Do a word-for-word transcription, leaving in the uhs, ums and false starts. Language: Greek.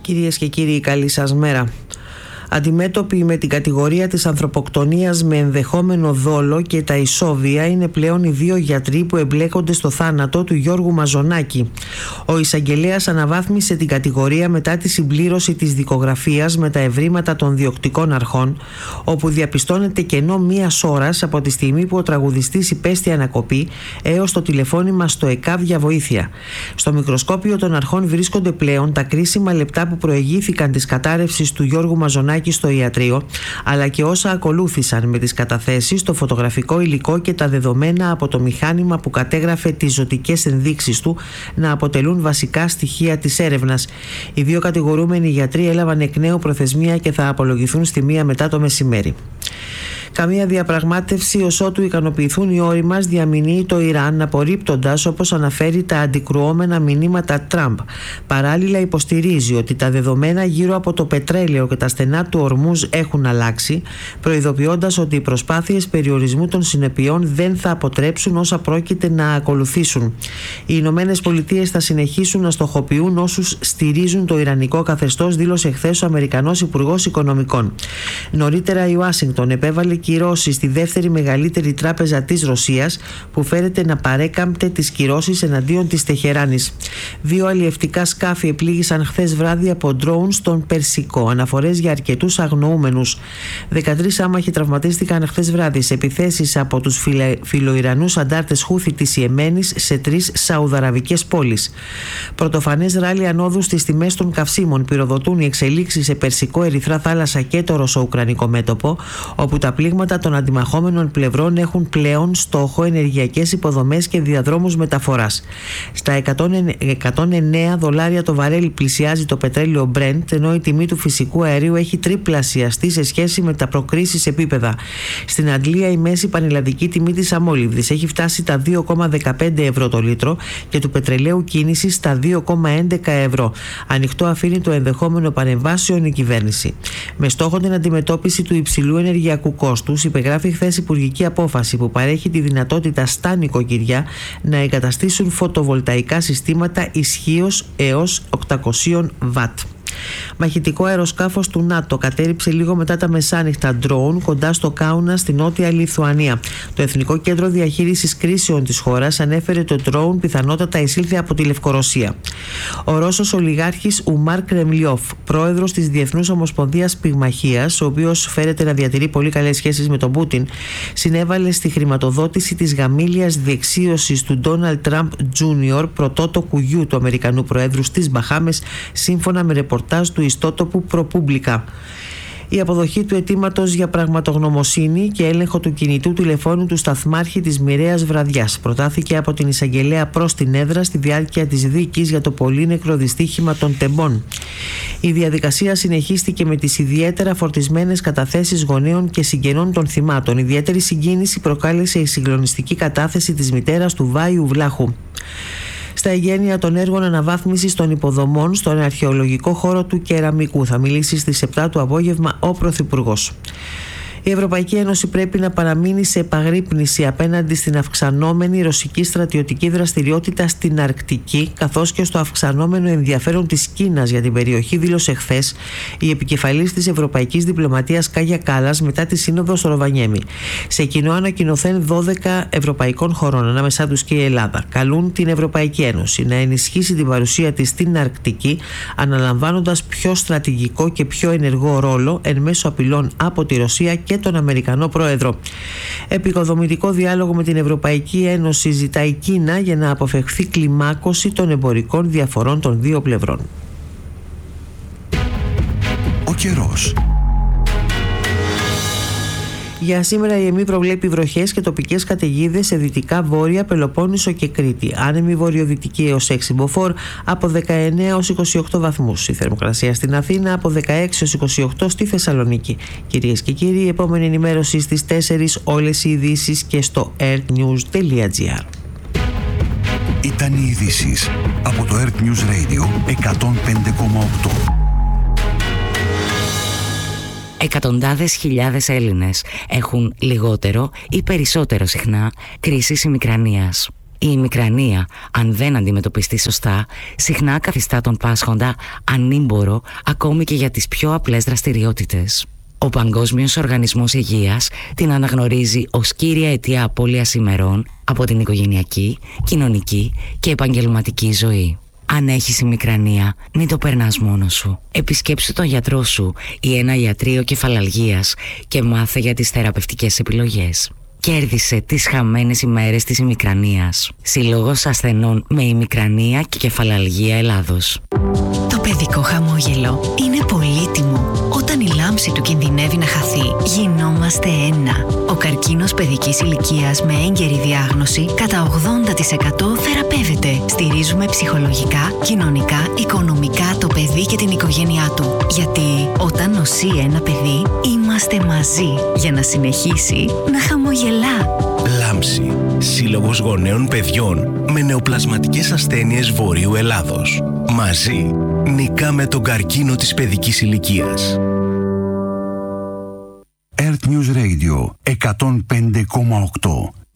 Κυρίες και κύριοι, καλή σας μέρα. Αντιμέτωποι με την κατηγορία της ανθρωποκτονίας με ενδεχόμενο δόλο και τα ισόβια είναι πλέον οι δύο γιατροί που εμπλέκονται στο θάνατο του Γιώργου Μαζονάκη. Ο εισαγγελέας αναβάθμισε την κατηγορία μετά τη συμπλήρωση της δικογραφίας με τα ευρήματα των διοκτικών αρχών, όπου διαπιστώνεται κενό μίας ώρας από τη στιγμή που ο τραγουδιστής υπέστη ανακοπή έως το τηλεφώνημα στο ΕΚΑΒ για βοήθεια. Στο μικροσκόπιο των αρχών βρίσκονται πλέον τα κρίσιμα λεπτά που προηγήθηκαν της κατάρρευσης του Γιώργου Μαζονάκη στο ιατρείο, αλλά και όσα ακολούθησαν με τις καταθέσεις, το φωτογραφικό υλικό και τα δεδομένα από το μηχάνημα που κατέγραφε τις ζωτικές ενδείξεις του να αποτελούν βασικά στοιχεία της έρευνας. Οι δύο κατηγορούμενοι γιατροί έλαβαν εκ νέου προθεσμία και θα απολογηθούν στη μία μετά το μεσημέρι. Καμία διαπραγμάτευση ως ότου ικανοποιηθούν οι όροι μας, διαμηνύει το Ιράν, απορρίπτοντας, όπως αναφέρει, τα αντικρουόμενα μηνύματα Τραμπ. Παράλληλα υποστηρίζει ότι τα δεδομένα γύρω από το πετρέλαιο και τα στενά του Ορμούζ έχουν αλλάξει, προειδοποιώντας ότι οι προσπάθειες περιορισμού των συνεπειών δεν θα αποτρέψουν όσα πρόκειται να ακολουθήσουν. Οι Ηνωμένες Πολιτείες θα συνεχίσουν να στοχοποιούν όσους στηρίζουν το ιρανικό καθεστώς, δήλωσε χθες ο Αμερικανός Υπουργός Οικονομικών. Νωρίτερα η Ουάσιγκτον επέβαλε κυρώσεις στη δεύτερη μεγαλύτερη τράπεζα της Ρωσίας, που φέρεται να παρέκαμπτε τις κυρώσεις εναντίον της Τεχεράνης. Δύο αλλιευτικά σκάφη επλήγησαν χθες βράδυ από ντρόουν στον Περσικό, αναφορές για αρκετούς αγνοούμενους. δεκατρείς άμαχοι τραυματίστηκαν χθες βράδυ σε επιθέσεις από τους φιλοϊρανούς αντάρτες Χούθη της Ιεμένης σε τρεις σαουδαραβικές πόλεις. Πρωτοφανές ράλι ανόδου στις τιμές των καυσίμων πυροδοτούν οι εξελίξεις σε Περσικό, Ερυθρά Θάλασσα και το Ρωσο-Ουκρανικό μέτωπο, όπου τα πλήγματα των αντιμαχόμενων πλευρών έχουν πλέον στόχο ενεργειακές υποδομές και διαδρόμους μεταφοράς. Στα εκατόν εννέα δολάρια το βαρέλι πλησιάζει το πετρέλαιο Brent, ενώ η τιμή του φυσικού αερίου έχει τριπλασιαστεί σε σχέση με τα προκρίσεις επίπεδα. Στην Αγγλία η μέση πανελλαδική τιμή της αμόλυβδης έχει φτάσει τα δύο κόμμα δεκαπέντε ευρώ το λίτρο και του πετρελαίου κίνησης στα δύο κόμμα έντεκα ευρώ. Ανοιχτό αφήνει το ενδεχόμενο παρεμβάσεων η κυβέρνηση. Με στόχο την αντιμετώπιση του υψηλού ενεργειακού κόστους, υπεγράφει χθες υπουργική απόφαση που παρέχει τη δυνατότητα στα νοικοκυριά να εγκαταστήσουν φωτοβολταϊκά συστήματα ισχύως έως οκτακόσια βατ. Μαχητικό αεροσκάφος του ΝΑΤΟ κατέριψε λίγο μετά τα μεσάνυχτα ντρόουν κοντά στο Κάουνα στη νότια Λιθουανία. Το Εθνικό Κέντρο Διαχείρισης Κρίσεων της χώρας ανέφερε το ντρόουν πιθανότατα εισήλθε από τη Λευκορωσία. Ο Ρώσος ολιγάρχης Ουμάρ Κρεμλιόφ, πρόεδρος της Διεθνούς Ομοσπονδίας Πυγμαχίας, ο οποίος φέρεται να διατηρεί πολύ καλές σχέσεις με τον Πούτιν, συνέβαλε στη χρηματοδότηση της γαμήλιας διεξίωσης του Ντόναλντ Τραμπ Τζούνιορ, πρωτότοκου γιου του Αμερικανού Προέδρου στις Μπαχάμες, σύμφωνα με ρεπορτάζ του ιστότοπου ProPublica. Η αποδοχή του αιτήματος για πραγματογνωμοσύνη και έλεγχο του κινητού τηλεφώνου του σταθμάρχη της μοιραίας βραδιάς προτάθηκε από την εισαγγελέα προς την έδρα στη διάρκεια της δίκης για το πολύνεκρο δυστύχημα των Τεμπών. Η διαδικασία συνεχίστηκε με τις ιδιαίτερα φορτισμένες καταθέσεις γονέων και συγγενών των θυμάτων. Ιδιαίτερη συγκίνηση προκάλεσε η συγκλονιστική κατάθεση της μητέρας του Βάιου Βλάχου. Στα εγγένεια των έργων αναβάθμισης των υποδομών στον αρχαιολογικό χώρο του Κεραμικού θα μιλήσει στις επτά το απόγευμα ο Πρωθυπουργός. Η Ευρωπαϊκή Ένωση πρέπει να παραμείνει σε επαγρύπνηση απέναντι στην αυξανόμενη ρωσική στρατιωτική δραστηριότητα στην Αρκτική, καθώς και στο αυξανόμενο ενδιαφέρον της Κίνας για την περιοχή, δήλωσε χθες η επικεφαλής της Ευρωπαϊκής Διπλωματίας Κάγια Κάλλας μετά τη σύνοδο στο Ροβανιέμι. Σε κοινό ανακοινωθέν δώδεκα ευρωπαϊκών χωρών, ανάμεσά τους και η Ελλάδα, καλούν την Ευρωπαϊκή Ένωση να ενισχύσει την παρουσία της στην Αρκτική, αναλαμβάνοντας πιο στρατηγικό και πιο ενεργό ρόλο εν μέσω απειλών από τη Ρωσία και τον Αμερικανό Πρόεδρο. Επικοδομητικό διάλογο με την Ευρωπαϊκή Ένωση ζητάει η Κίνα για να αποφευχθεί κλιμάκωση των εμπορικών διαφορών των δύο πλευρών. Ο καιρός. Για σήμερα η ΕΜΗ προβλέπει βροχές και τοπικές καταιγίδες σε δυτικά βόρεια Πελοπόννησο και Κρήτη. Άνεμη βορειοδυτική έως έξι μποφόρ από δεκαεννέα έως είκοσι οκτώ βαθμούς. Η θερμοκρασία στην Αθήνα από δεκαέξι έως είκοσι οκτώ στη Θεσσαλονίκη. Κυρίες και κύριοι, η επόμενη ενημέρωση στις τέσσερις, όλες οι ειδήσεις και στο airnews τελεία gr. Ήταν οι ειδήσεις από το Earth News Radio εκατόν πέντε κόμμα οκτώ. Εκατοντάδες χιλιάδες Έλληνες έχουν λιγότερο ή περισσότερο συχνά κρίσεις ημικρανίας. Η ημικρανία, αν δεν αντιμετωπιστεί σωστά, συχνά καθιστά τον πάσχοντα ανήμπορο ακόμη και για τις πιο απλές δραστηριότητες. Ο Παγκόσμιος Οργανισμός Υγείας την αναγνωρίζει ως κύρια αιτία απώλειας ημερών από την οικογενειακή, κοινωνική και επαγγελματική ζωή. Αν έχεις ημικρανία, μην το περνάς μόνος σου. Επισκέψου τον γιατρό σου ή ένα ιατρείο κεφαλαλγίας και μάθε για τις θεραπευτικές επιλογές. Κέρδισε τις χαμένες ημέρες της ημικρανίας. Σύλλογος Ασθενών με Ημικρανία και Κεφαλαλγία Ελλάδος. Το παιδικό χαμόγελο είναι πολύτιμο. Όταν η λάμψη του κινδυνεύει να χαθεί, γινόμαστε ένα. Ο καρκίνος παιδικής ηλικίας με έγκαιρη διάγνωση κατά ογδόντα τοις εκατό θεραπεύεται. Στηρίζουμε ψυχολογικά, κοινωνικά, οικονομικά το παιδί και την οικογένειά του. Γιατί όταν νοσεί ένα παιδί, είμαστε μαζί για να συνεχίσει να χαμογελά. Λάμψη. Σύλλογος Γονέων Παιδιών με νεοπλασματικές ασθένειες Βορείου Ελλάδος. Μαζί νικάμε τον καρκίνο της παιδικής ηλικίας. Earth News Radio εκατόν πέντε κόμμα οκτώ.